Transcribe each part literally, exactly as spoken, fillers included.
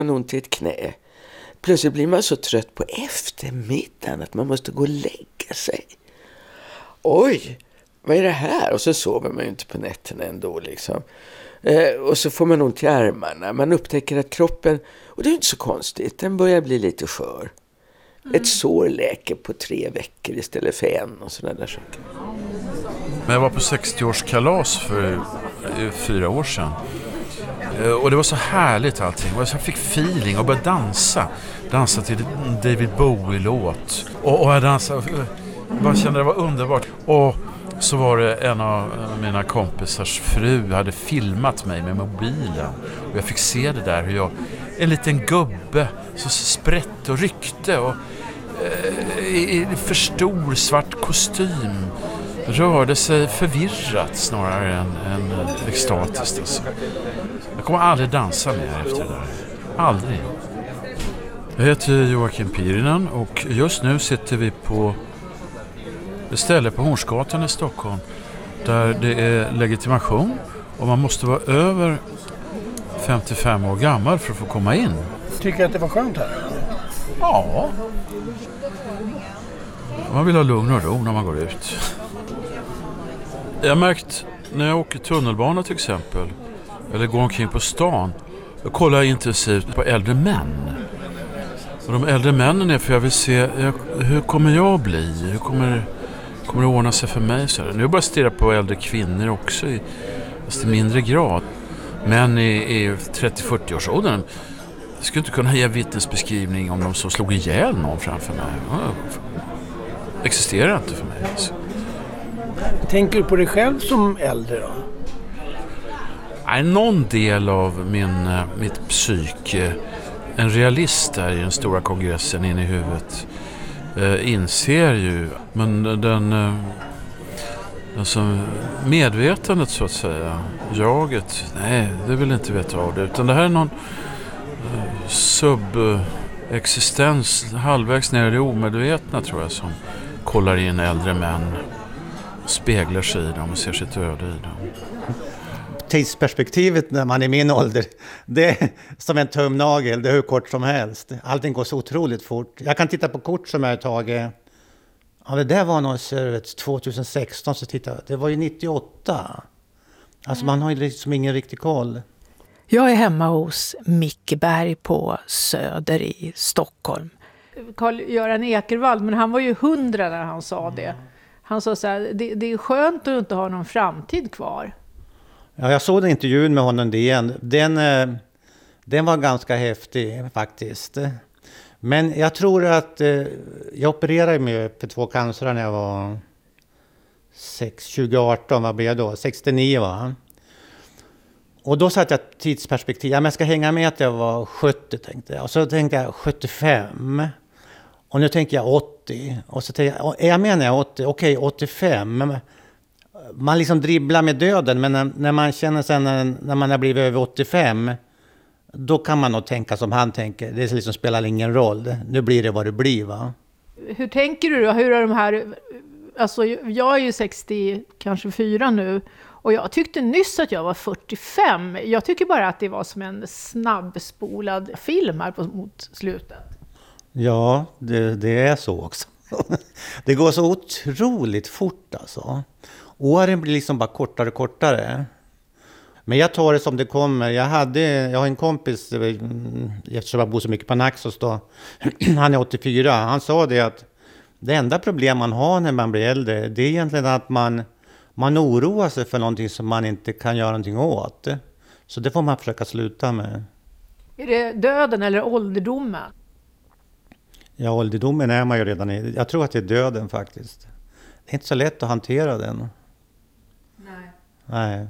Man har ont i ett knä. Plötsligt blir man så trött på eftermiddagen att man måste gå och lägga sig. Oj, vad är det här? Och så sover man ju inte på nätterna ändå liksom. Eh, och så får man ont i armarna. Man upptäcker att kroppen, och det är inte så konstigt, den börjar bli lite skör. Mm. Ett sår läker på tre veckor istället för en och sådana där saker. Men jag var på sextioårskalas för eh, fyra år sedan. Eh, och det var så härligt allting. Jag fick feeling och började dansa. Dansa till David Bowie-låt. Och, och jag dansade. Jag bara kände det var underbart. Och så var det en av mina kompisars fru hade filmat mig med mobilen. Och jag fick se det där hur jag, en liten gubbe, så sprätt och ryckte och eh, i för stor svart kostym rörde sig förvirrat snarare än, än extatiskt. Alltså. Jag kommer aldrig dansa mer efter det där. Aldrig. Jag heter Joakim Pirinen och just nu sitter vi på ett ställe på Hornsgatan i Stockholm där det är legitimation och man måste vara över femtiofem år gammal för att få komma in. Tycker du att det var skönt här? Ja. Man vill ha lugn och ro när man går ut. Jag har märkt när jag åker tunnelbana till exempel eller går omkring på stan, jag kollar intensivt på äldre män. Och de äldre männen är för jag vill se hur kommer jag bli? Hur kommer kommer det ordna sig för mig? Så här. Nu bara stirra på äldre kvinnor också i, fast i mindre grad. Män i, i trettio-fyrtio-årsåldern skulle inte kunna ge vittnesbeskrivning om de som slog ihjäl någon framför mig. Det existerar inte för mig. Alltså. Tänker du på dig själv som äldre då? Nej, någon del av min, mitt psyke, en realist där i den stora kongressen inne i huvudet, eh, inser ju, men den, eh, den som medvetandet så att säga, jaget, nej, det vill inte veta av det, utan det här är någon eh, subexistens halvvägs ner i det omedvetna tror jag, som kollar in äldre män, speglar sig i dem och ser sitt öde i dem. Tidsperspektivet när man är i min ålder, det är som en tumnagel, det är hur kort som helst. Allting går så otroligt fort. Jag kan titta på kort som jag har tagit. Ja, det där var nog tjugohundrasexton, så titta, det var ju nittioåtta. Alltså man har ju liksom ingen riktig koll. Jag är hemma hos Micke Berg på Söder i Stockholm. Karl-Göran Ekervall, men han var ju hundra när han sa det. Han sa så här, det, det är skönt att inte ha någon framtid kvar. Ja, jag såg den intervjun med honom igen. Den, den var ganska häftig faktiskt. Men jag tror att jag opererade mig för två cancer när jag var sex, tjugoarton, vad blev jag då? sextionio va? Och då satt jag tidsperspektiv. Ja, men jag ska hänga med att jag var sjuttio tänkte jag. Och så tänkte jag sjuttiofem. Och nu tänker jag åttio. Och så tänkte jag, jag menar åttio, okej åttiofem. Man liksom dribblar med döden, men när, när man känner sen när, när man har blivit över åttiofem, då kan man nog tänka som han tänker. Det liksom spelar ingen roll. Nu blir det vad det blir, va? Hur tänker du då? Hur är de här... Alltså, jag är ju sextio, kanske fyra nu. Och jag tyckte nyss att jag var fyrtiofem. Jag tycker bara att det var som en snabbspolad film här på, mot slutet. Ja, det, det är så också. Det går så otroligt fort alltså. Åren blir liksom bara kortare och kortare. Men jag tar det som det kommer. Jag, hade, jag har en kompis, eftersom jag bor så mycket på Naxos då. Han är åttiofyra. Han sa det att det enda problem man har när man blir äldre, det är egentligen att man, man oroar sig för någonting som man inte kan göra någonting åt. Så det får man försöka sluta med. Är det döden eller ålderdomen? Ja, ålderdomen är man ju redan i. Jag tror att det är döden faktiskt. Det är inte så lätt att hantera den. Nej. Nej.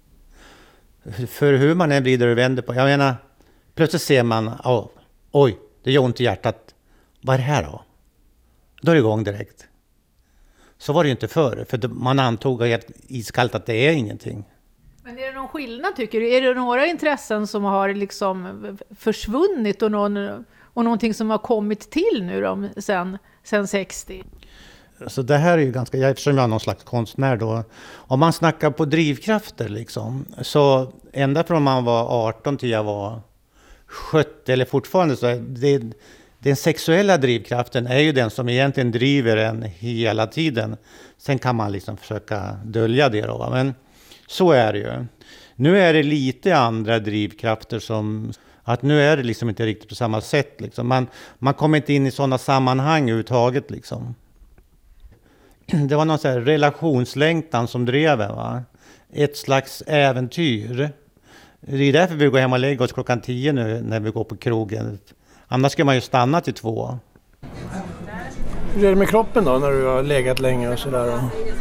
För hur man än vrider och vänder på. Jag menar, plötsligt ser man, oh, oj, det gör ont i hjärtat. Vad är det här då? Då är det igång direkt. Så var det ju inte förr. För man antog helt iskallt att det är ingenting. Men är det någon skillnad tycker du? Är det några intressen som har liksom försvunnit och, någon, och någonting som har kommit till nu då, sen, sen sextio? Så det här är ju ganska, eftersom jag är någon slags konstnär då. Om man snackar på drivkrafter liksom. Så ända från man var arton till jag var sjuttio eller fortfarande så. Det, den sexuella drivkraften är ju den som egentligen driver en hela tiden. Sen kan man liksom försöka dölja det då, va? Men så är det ju. Nu är det lite andra drivkrafter som... Att nu är det liksom inte riktigt på samma sätt. Liksom. Man, man kommer inte in i sådana sammanhang överhuvudtaget. Liksom. Det var någon sån här relationslängtan som drev, va? Ett slags äventyr. Det är därför vi går hem och lägger oss klockan tio nu när vi går på krogen. Annars ska man ju stanna till två. Hur är det med kroppen då när du har legat länge och sådär?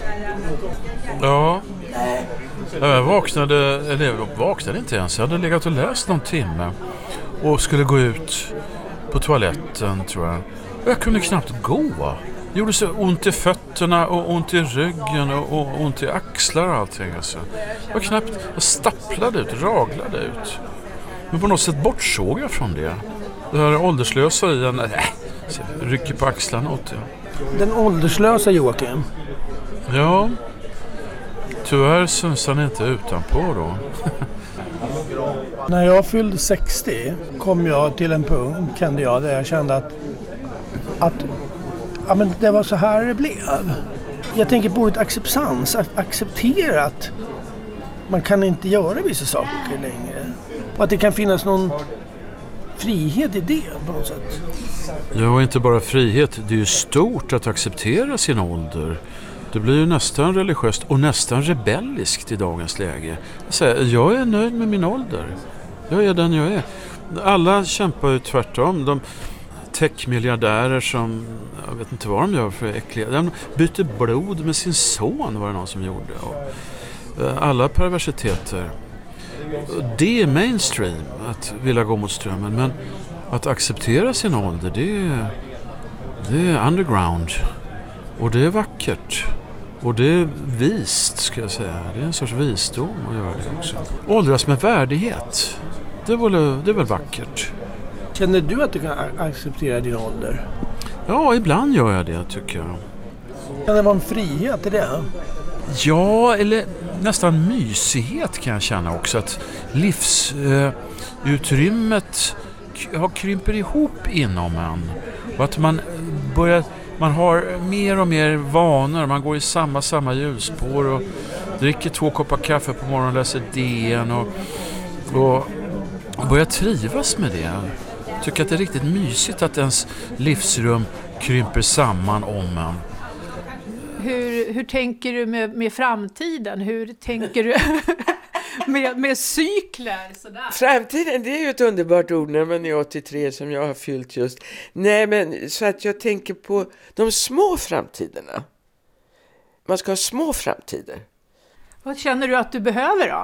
Ja, jag vaknade, eller jag vaknade inte ens. Jag hade legat och läst någon timme och skulle gå ut på toaletten, tror jag. Och jag kunde knappt gå. Det gjorde så ont i fötterna och ont i ryggen och, och ont i axlar och allting. Alltså. Jag var knappt, jag stapplade ut, raglade ut. Men på något sätt bortsåg jag från det. Det här ålderslösa i en, äh, rycker på axlarna åt det. Den ålderslösa Joakim? Ja, tyvärr syns han inte utanpå då. När jag fyllde sextio kom jag till en punkt, kände jag, där jag kände att, att ja, men det var så här det blev. Jag tänker på ordet acceptans, att acceptera att man kan inte göra vissa saker längre. Och att det kan finnas någon frihet i det på något sätt. Ja, inte bara frihet. Det är ju stort att acceptera sin ålder. Det blir ju nästan religiöst och nästan rebelliskt i dagens läge. Jag, jag är nöjd med min ålder. Jag är den jag är. Alla kämpar ju tvärtom. De techmiljardärer som, jag vet inte vad de gör för äckliga. De byter blod med sin son, var det någon som gjorde. Och alla perversiteter. Det är mainstream att vilja gå mot strömmen, men att acceptera sin ålder, det är, det är underground. Och det är vackert. Och det är vist, ska jag säga. Det är en sorts visdom att göra det också. Åldras med värdighet. Det är väl, det är väl vackert. Känner du att du kan acceptera din ålder? Ja, ibland gör jag det, tycker jag. Kan det vara en frihet i det? Ja, eller nästan mysighet kan jag känna också. Att livsutrymmet eh, krymper ihop inom en. Och att man börjar... Man har mer och mer vanor. Man går i samma, samma ljusspår och dricker två koppar kaffe på morgonen och läser D N och, och, och börjar trivas med det. Tycker att det är riktigt mysigt att ens livsrum krymper samman om en. Hur, hur tänker du med, med framtiden? Hur tänker du med, med cykler? Sådär? Framtiden, det är ju ett underbart ord när man är åttiotre som jag har fyllt just. Nej, men så att jag tänker på de små framtiderna. Man ska ha små framtider. Vad känner du att du behöver då?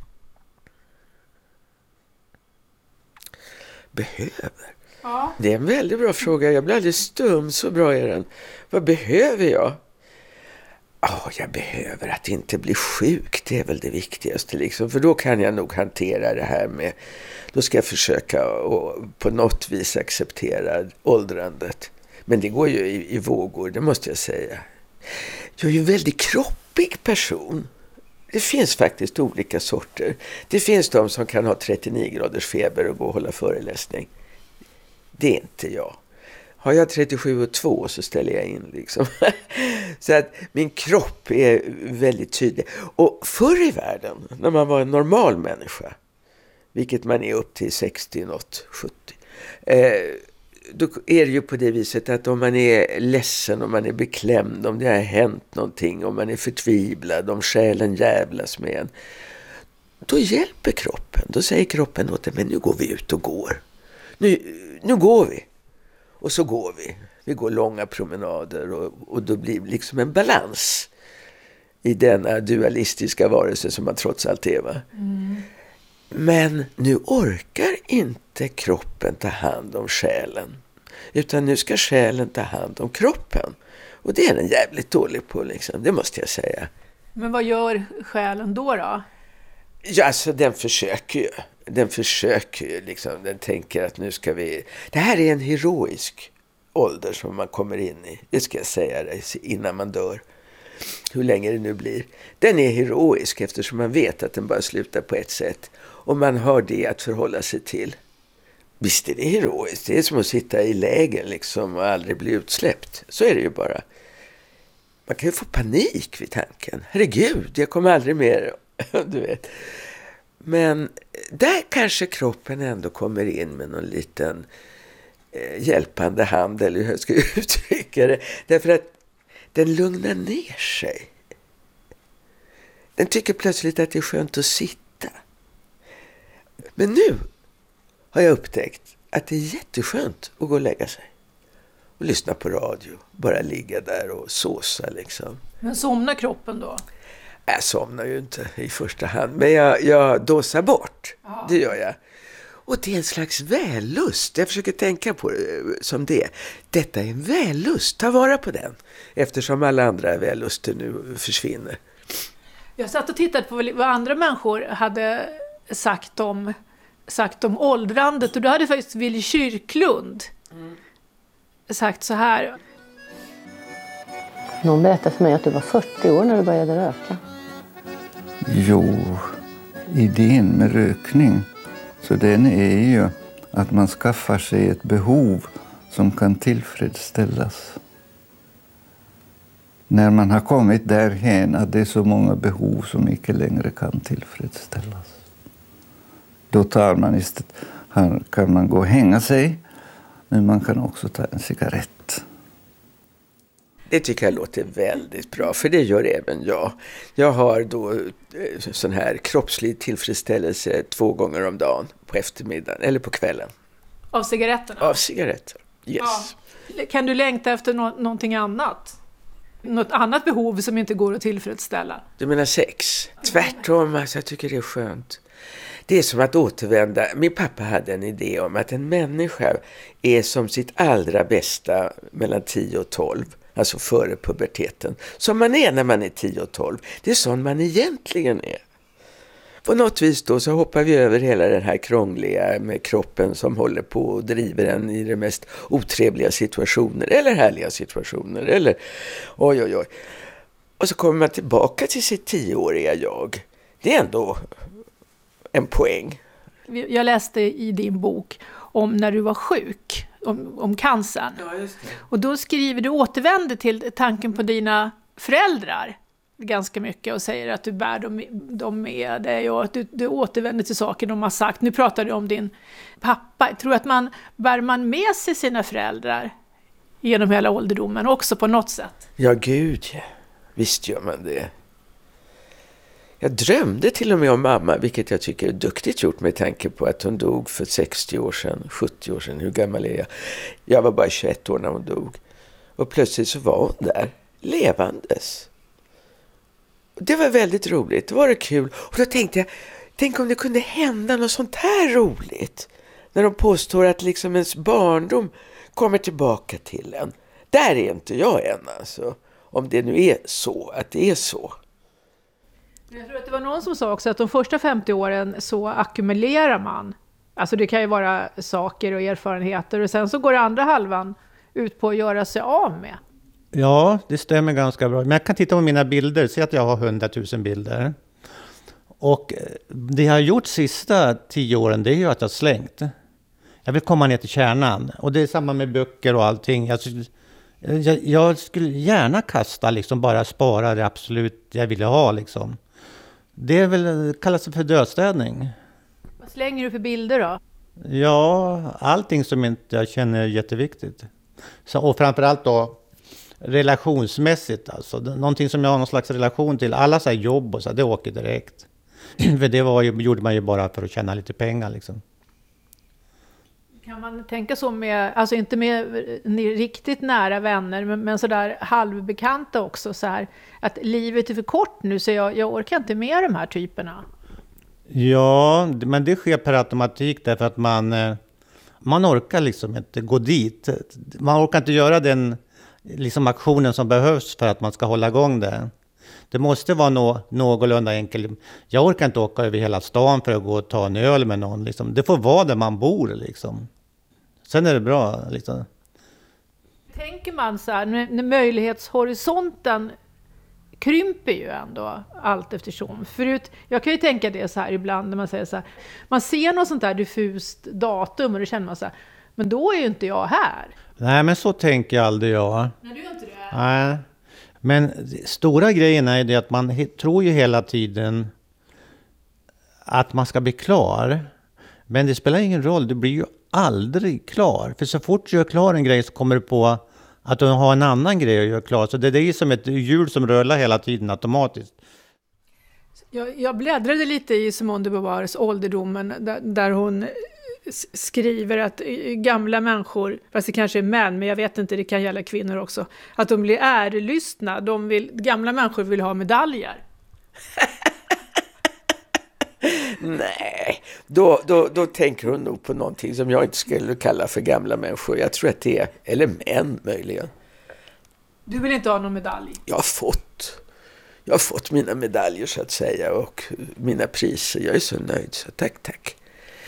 Behöver? Ja. Det är en väldigt bra fråga. Jag blir alldeles stum, så bra är den. Vad behöver jag? Ja, jag behöver att inte bli sjuk. Det är väl det viktigaste. Liksom. För då kan jag nog hantera det här med... Då ska jag försöka och på något vis acceptera åldrandet. Men det går ju i, i vågor, det måste jag säga. Jag är ju en väldigt kroppig person. Det finns faktiskt olika sorter. Det finns de som kan ha trettionio graders feber och gå och hålla föreläsning. Det är inte jag. Har jag trettiosju och två så ställer jag in liksom. Så att min kropp är väldigt tydlig. Och förr i världen, när man var en normal människa, vilket man är upp till sextio, något, sjuttio, eh, då är det ju på det viset att om man är ledsen, om man är beklämd, om det har hänt någonting, om man är förtvivlad, om själen jävlas med en, då hjälper kroppen. Då säger kroppen åt en, men nu går vi ut och går. Nu, nu går vi. Och så går vi. Vi går långa promenader och, och då blir det liksom en balans i denna dualistiska varelse som man trots allt är. Va? Mm. Men nu orkar inte kroppen ta hand om själen. Utan nu ska själen ta hand om kroppen. Och det är den jävligt dålig på, liksom. Det måste jag säga. Men vad gör själen då då? Ja, alltså den försöker ju. Den försöker ju liksom. Den tänker att nu ska vi... Det här är en heroisk ålder som man kommer in i. Det ska jag säga dig innan man dör. Hur länge det nu blir. Den är heroisk eftersom man vet att den bara slutar på ett sätt. Och man har det att förhålla sig till. Visst är det heroiskt. Det är som att sitta i läger liksom och aldrig bli utsläppt. Så är det ju bara. Man kan ju få panik vid tanken. Herregud, jag kommer aldrig mer. Du vet. Men där kanske kroppen ändå kommer in med någon liten eh, hjälpande hand, eller hur jag ska uttrycka det. Därför att den lugnar ner sig. Den tycker plötsligt att det är skönt att sitta. Men nu har jag upptäckt att det är jätteskönt att gå och lägga sig. Och lyssna på radio. Bara ligga där och såsa liksom. Men somnar kroppen då? Jag somnar ju inte i första hand. Men jag, jag dosar bort. Ja. Det gör jag. Och det är en slags vällust. Jag försöker tänka på det som det. Detta är en vällust. Ta vara på den. Eftersom alla andra välluster nu försvinner. Jag satt och tittade på vad andra människor hade sagt om, sagt om åldrandet. Och då hade faktiskt Willy Kyrklund mm. sagt så här. Någon berättade för mig att du var fyrtio år när du började röka. Jo, idén med rökning, så den är ju att man skaffar sig ett behov som kan tillfredsställas. När man har kommit därhen att det är så många behov som inte längre kan tillfredsställas. Då tar man istället, kan man gå och hänga sig, men man kan också ta en cigarett. Det tycker jag låter väldigt bra, för det gör även jag. Jag har då sån här kroppslig tillfredsställelse två gånger om dagen på eftermiddagen eller på kvällen. Av cigaretterna? Av cigaretter, yes. Ja. Kan du längta efter no- någonting annat? Något annat behov som inte går att tillfredsställa? Du menar sex? Tvärtom, alltså, jag tycker det är skönt. Det är som att återvända. Min pappa hade en idé om att en människa är som sitt allra bästa mellan tio och tolv. Alltså före puberteten. Som man är när man är tio och tolv. Det är sån man egentligen är. På något vis då så hoppar vi över hela den här krångliga med kroppen som håller på och driver en i de mest otrevliga situationer. Eller härliga situationer. Eller oj oj oj. Och så kommer man tillbaka till sitt tioåriga jag. Det är ändå en poäng. Jag läste i din bok om när du var sjuk. Om, om cancern. Ja, just det. Och då skriver du, återvänder till tanken på dina föräldrar ganska mycket och säger att du bär dem, dem med dig och att du, du återvänder till saker de har sagt. Nu pratar du om din pappa. Jag tror att man bär man med sig sina föräldrar genom hela ålderdomen också på något sätt. Ja, gud ja. Visst gör man det. Jag drömde till och med om mamma, vilket jag tycker är duktigt gjort med tanke på att hon dog för sextio år sedan, sjuttio år sedan. Hur gammal är jag? Jag var bara tjugoett år när hon dog. Och plötsligt så var hon där, levandes. Det var väldigt roligt, det var det kul. Och då tänkte jag, tänk om det kunde hända något sånt här roligt. När de påstår att liksom ens barndom kommer tillbaka till en. Där är inte jag än alltså. Om det nu är så, att det är så. Jag tror att det var någon som sa också att de första femtio åren så ackumulerar man. Alltså det kan ju vara saker och erfarenheter och sen så går andra halvan ut på att göra sig av med. Ja, det stämmer ganska bra. Men jag kan titta på mina bilder, se att jag har hundratusen bilder. Och det jag har gjort sista tio åren, det är ju att jag har slängt. Jag vill komma ner till kärnan. Och det är samma med böcker och allting. Jag, jag, jag skulle gärna kasta, liksom bara spara det absolut jag ville ha liksom. Det är väl, kallas det för dödstädning. Vad slänger du för bilder då? Ja, allting som inte jag känner är jätteviktigt. Så, och framförallt då relationsmässigt. Alltså, någonting som jag har någon slags relation till. Alla så här jobb och så, det åker direkt. För det var ju, gjorde man ju bara för att tjäna lite pengar liksom. Kan man tänka så med, alltså inte med riktigt nära vänner, men, men sådär halvbekanta också så här, att livet är för kort nu så jag, jag orkar inte med de här typerna. Ja, men det sker per automatik därför att man, man orkar liksom inte gå dit. Man orkar inte göra den liksom aktionen som behövs för att man ska hålla igång det. Det måste vara nå, någorlunda enkelt. Jag orkar inte åka över hela stan för att gå och ta en öl med någon. Liksom. Det får vara där man bor liksom. Sen är det bra liksom. Tänker man så här, när, när möjlighetshorisonten krymper ju ändå allt eftersom. Förut, jag kan ju tänka det så här ibland när man säger så här, man ser något sånt där diffust datum och då känner man så här, men då är ju inte jag här. Nej, men så tänker jag aldrig jag. Nej, du gör inte det. Nej. Men stora grejen är det att man he- tror ju hela tiden att man ska bli klar. Men det spelar ingen roll, du blir ju aldrig klar. För så fort du gör klar en grej så kommer du på att du har en annan grej att göra klar. Så det, det är som ett hjul som rullar hela tiden automatiskt. Jag, jag bläddrade lite i Simone de Beauvoirs Ålderdomen där, där hon skriver att gamla människor, fast det kanske är män, men jag vet inte, det kan gälla kvinnor också, att de blir ärelystna. De vill, gamla människor vill ha medaljer. Nej, då, då, då tänker hon nog på någonting som jag inte skulle kalla för gamla människor. Jag tror att det är, eller män möjligen. Du vill inte ha någon medalj? Jag har fått, jag har fått mina medaljer så att säga och mina priser. Jag är så nöjd, så tack, tack.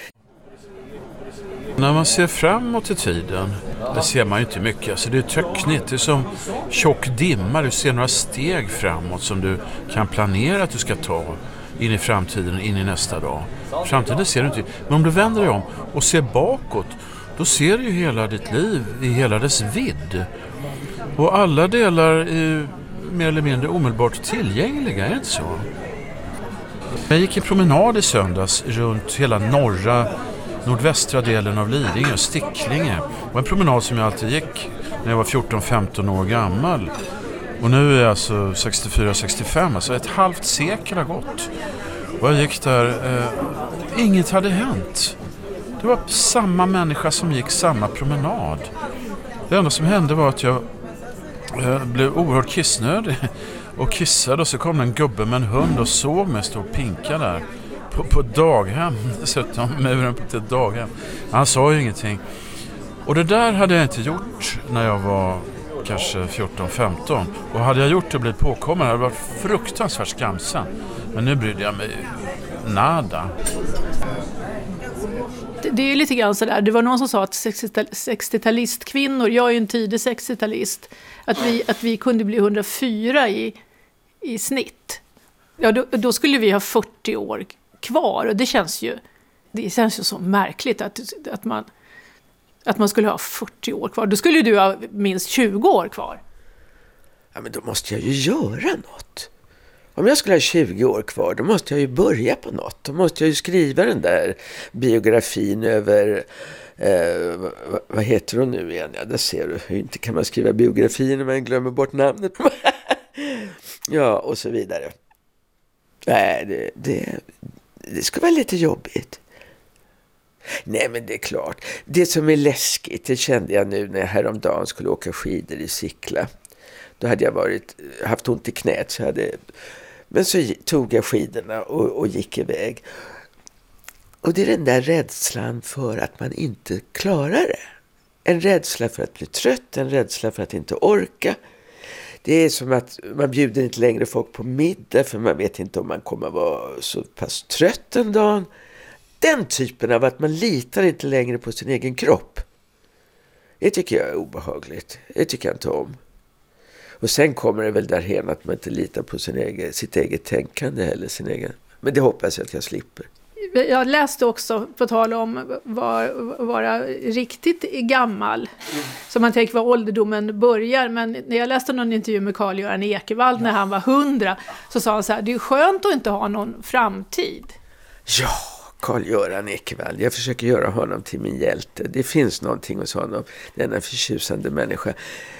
När man ser framåt i tiden, det ser man ju inte mycket. Alltså det är töcknigt, det är som tjock dimma. Du ser några steg framåt som du kan planera att du ska ta in i framtiden, in i nästa dag. Framtiden ser du inte. Men om du vänder dig om och ser bakåt, då ser du ju hela ditt liv i hela dess vidd. Och alla delar är mer eller mindre omedelbart tillgängliga, är det inte så? Jag gick en promenad i söndags runt hela norra, nordvästra delen av Lidingö, Sticklinge. Det var en promenad som jag alltid gick när jag var fjorton femton år gammal. Och nu är jag alltså sextiofyra sextiofem, alltså ett halvt sekel har gått. Och jag gick där, eh, inget hade hänt. Det var samma människa som gick samma promenad. Det enda som hände var att jag eh, blev oerhört kissnödig och kissade, och så kom en gubbe med en hund och såg mig stå och pinka där. På, på daghem, dessutom muren på ett daghem. Han sa ju ingenting. Och det där hade jag inte gjort när jag var kanske fjorton femton. Och hade jag gjort det och blivit påkommen hade det varit fruktansvärt skamsen. Men nu brydde jag mig nada. Det, det är lite grann sådär. Det var någon som sa att sextiotalist-kvinnor, jag är ju en tidig sextiotalist, att vi, att vi kunde bli hundrafyra i, i snitt. Ja, då, då skulle vi ha fyrtio år kvar, och det känns ju, det känns ju så märkligt att, att, man, att man skulle ha fyrtio år kvar. Då skulle du ha minst tjugo år kvar. Ja, men då måste jag ju göra något. Om jag skulle ha tjugo år kvar, då måste jag ju börja på något. Då måste jag ju skriva den där biografin över, eh, vad, vad heter hon nu igen? Ja, där ser du. Hur inte kan man skriva biografi när man glömmer bort namnet. Ja, och så vidare. Nej, det, det, det ska vara lite jobbigt. Nej, men det är klart. Det som är läskigt, det kände jag nu när jag häromdagen skulle åka skidor i Sickla. Då hade jag varit, haft ont i knät, så hade, men så tog jag skidorna och, och gick iväg. Och det är den där rädslan för att man inte klarar det. En rädsla för att bli trött, en rädsla för att inte orka. Det är som att man bjuder inte längre folk på middag för man vet inte om man kommer vara så pass trött en dag. Den typen av att man litar inte längre på sin egen kropp. Det tycker jag är obehagligt. Det tycker jag inte om. Och sen kommer det väl därhen att man inte litar på sin egen, sitt eget tänkande eller sin egen. Men det hoppas jag att jag slipper. Jag läste också, på tal om att vara, vara riktigt gammal, så man tänker var ålderdomen börjar. Men när jag läste någon intervju med Carl-Göran Ekevall när han var hundra, så sa han så här: det är skönt att inte ha någon framtid. Ja, Carl-Göran Ekevall. Jag försöker göra honom till min hjälte. Det finns någonting hos honom, denna förtjusande människa.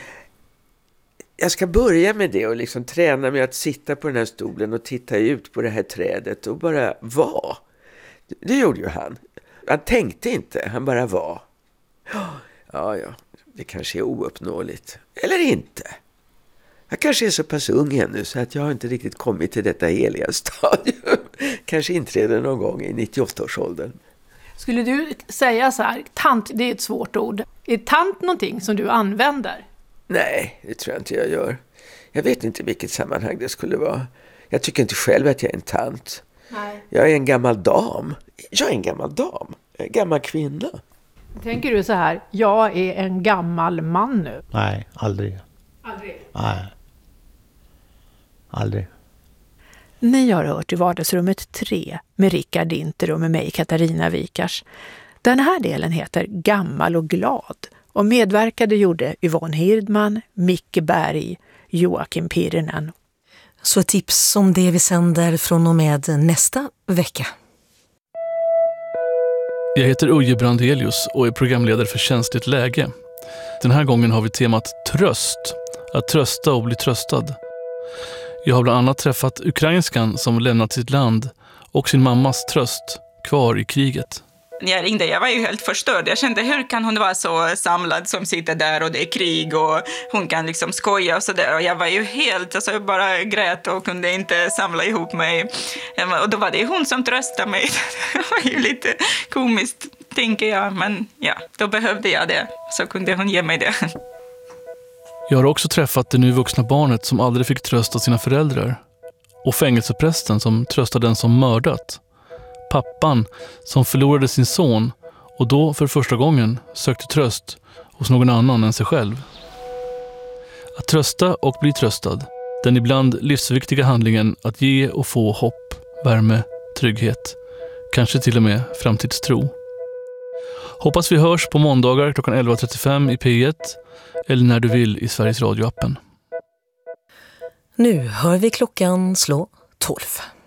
Jag ska börja med det och liksom träna mig att sitta på den här stolen och titta ut på det här trädet och bara vara. Det gjorde ju han. Han tänkte inte, han bara var. Ja, ja, det kanske är ouppnåeligt. Eller inte. Jag kanske är så pass ung ännu så att jag inte riktigt kommit till detta heliga stadium. Kanske inträder någon gång i nittioåtta-årsåldern. Skulle du säga så här, tant, det är ett svårt ord. Är tant någonting som du använder? Nej, det tror jag inte jag gör. Jag vet inte vilket sammanhang det skulle vara. Jag tycker inte själv att jag är en tant. Nej. Jag är en gammal dam. Jag är en gammal dam. Jag är en gammal kvinna. Tänker du så här, jag är en gammal man nu? Nej, aldrig. Aldrig? Nej. Aldrig. Ni har hört i vardagsrummet tre med Rickard Inter och med mig Katarina Wikars. Den här delen heter Gammal och glad och medverkade gjorde Yvonne Hirdman, Micke Berg, Joakim Pirinen. Så ett tips om det vi sänder från och med nästa vecka. Jag heter Uje Brandelius och är programledare för Känsligt läge. Den här gången har vi temat tröst. Att trösta och bli tröstad. Jag har bland annat träffat ukrainskan som lämnat sitt land och sin mammas tröst kvar i kriget. När jag ringde, jag var ju helt förstörd. Jag kände, hur kan hon vara så samlad som sitter där och det är krig och hon kan liksom skoja och sådär. Och jag var ju helt, alltså jag bara grät och kunde inte samla ihop mig. Och då var det hon som tröstade mig. Det var ju lite komiskt, tänker jag. Men ja, då behövde jag det. Så kunde hon ge mig det. Jag har också träffat det nu vuxna barnet som aldrig fick trösta sina föräldrar. Och fängelseprästen som tröstade den som mördat. Pappan som förlorade sin son och då för första gången sökte tröst hos någon annan än sig själv. Att trösta och bli tröstad. Den ibland livsviktiga handlingen att ge och få hopp, värme, trygghet. Kanske till och med framtidstro. Hoppas vi hörs på måndagar klockan elva trettiofem i P ett eller när du vill i Sveriges Radio-appen. Nu hör vi klockan slå tolv.